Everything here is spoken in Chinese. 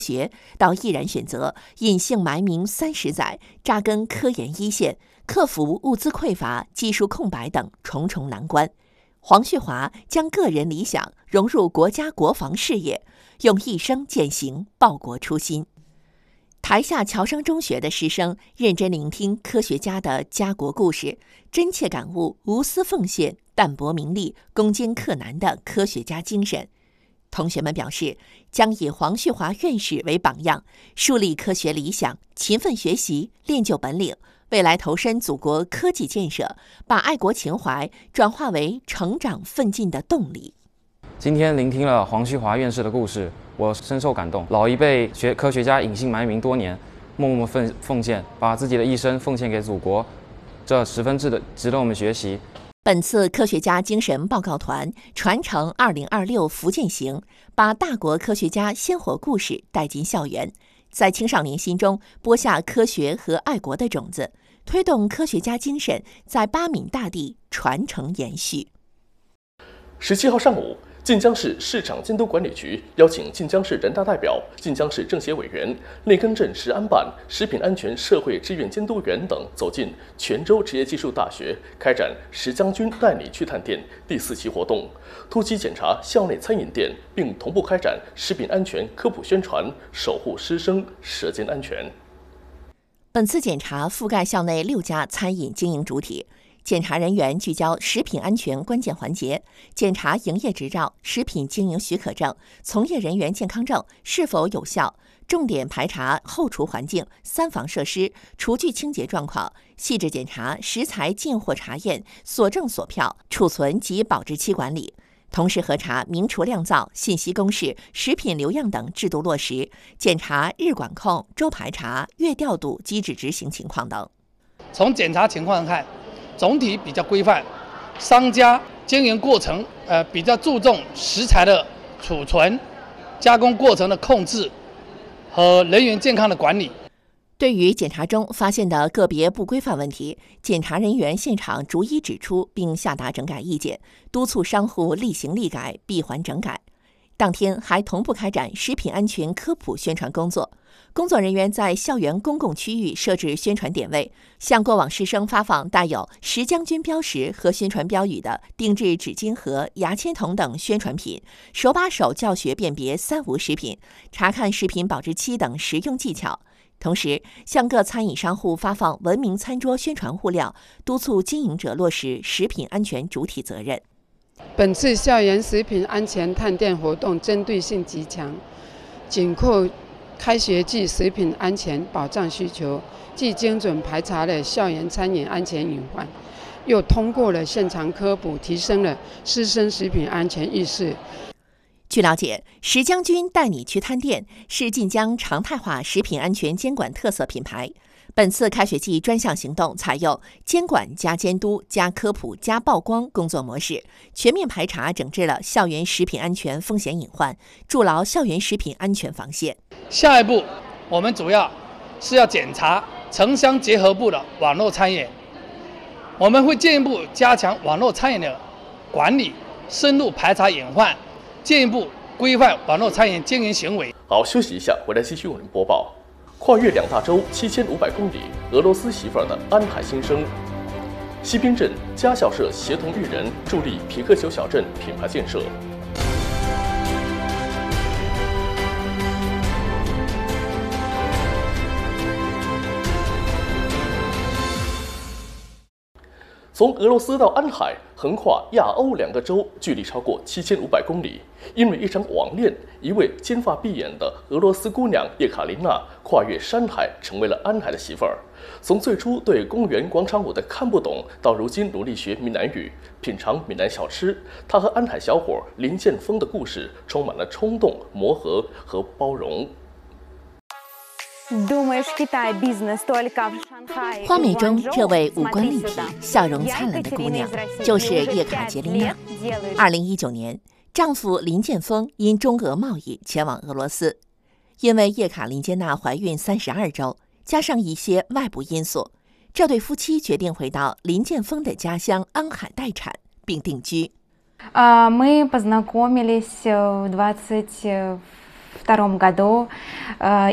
学，到毅然选择隐姓埋名30载，扎根科研一线，克服物资匮乏、技术空白等重重难关。黄旭华将个人理想融入国家国防事业，用一生践行报国初心。台下侨生中学的师生认真聆听科学家的家国故事，真切感悟无私奉献、淡泊名利、攻坚克难的科学家精神。同学们表示，将以黄旭华院士为榜样，树立科学理想，勤奋学习，练就本领，未来投身祖国科技建设，把爱国情怀转化为成长奋进的动力。 今天聆听了黄旭华院士的故事，我深受感动。老一辈科学家隐姓埋名多年，默默奉献，把自己的一生奉献给祖国，这十分值得我们学习。 本次科学家精神报告团传承2026福建行，把大国科学家鲜活故事带进校园，在青少年心中播下科学和爱国的种子，推动科学家精神在八闽大地传承延续。 17号上午，晋江市市场监督管理局邀请晋江市人大代表、晋江市政协委员、内根镇食安办、食品安全社会志愿监督员等走进泉州职业技术大学，开展石将军带你去探店第4期活动，突击检查校内餐饮店，并同步开展食品安全科普宣传，守护师生舌尖安全。 本次检查覆盖校内6家餐饮经营主体。检查人员聚焦食品安全关键环节，检查营业执照、食品经营许可证、从业人员健康证是否有效，重点排查后厨环境、3防设施、厨具清洁状况，细致检查食材进货查验、所证所票、储存及保质期管理。同时核查明厨亮灶、信息公示、食品留样等制度落实，检查日管控、周排查、月调度机制执行情况等。 从检查情况看，总体比较规范，商家经营过程比较注重食材的储存、加工过程的控制和人员健康的管理。 对于检查中发现的个别不规范问题，检查人员现场逐一指出并下达整改意见，督促商户立行立改，闭环整改。当天还同步开展食品安全科普宣传工作，工作人员在校园公共区域设置宣传点位，向过往师生发放带有石将军标识和宣传标语的定制纸巾盒、牙签筒等宣传品，手把手教学辨别3无食品，查看食品保质期等实用技巧。同时，向各餐饮商户发放文明餐桌宣传物料，督促经营者落实食品安全主体责任。 本次校园食品安全探店活动针对性极强，紧扣开学季食品安全保障需求，既精准排查了校园餐饮安全隐患，又通过了现场科普，提升了师生食品安全意识。 据了解，石将军带你去探店是晋江常态化食品安全监管特色品牌。本次开学季专项行动采用监管加监督加科普加曝光工作模式，全面排查整治了校园食品安全风险隐患，筑牢校园食品安全防线。 下一步，我们主要是要检查城乡结合部的网络餐饮，我们会进一步加强网络餐饮的管理，深入排查隐患，进一步规范网络餐饮经营行为。 好，休息一下，回来继续为您播报。跨越2大洲7500公里，俄罗斯媳妇儿的安海新生。西滨镇家校社协同育人，助力皮克球小镇品牌建设。从俄罗斯到安海，横跨亚欧2个洲，距离超过7500公里。因为一场网恋，一位金发碧眼的俄罗斯姑娘叶卡琳娜跨越山海，成为了安海的媳妇儿。从最初对公园广场舞的看不懂，到如今努力学闽南语，品尝闽南小吃，她和安海小伙林建峰的故事充满了冲动、磨合和包容。 画面中这位五官立体、笑容灿烂的姑娘，就是叶卡捷琳娜。2019年，丈夫林建峰因中俄贸易前往俄罗斯，因为叶卡琳娜怀孕32周，加上一些外部因素，这对夫妻决定回到林建峰的家乡安海待产并定居。 Мы познакомились в 2022 году